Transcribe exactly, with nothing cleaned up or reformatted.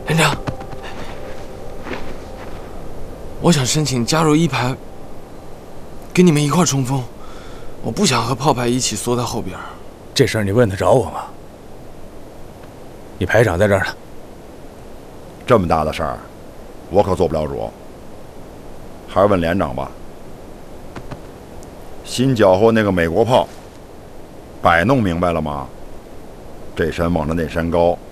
连长，我想申请加入一排，跟你们一块冲锋。我不想和炮排一起缩在后边。 这事儿你问得着我吗？你排长在这儿呢。 这么大的事儿，我可做不了主。还是问连长吧。新缴获那个美国炮，摆弄明白了吗？这山望着那山高，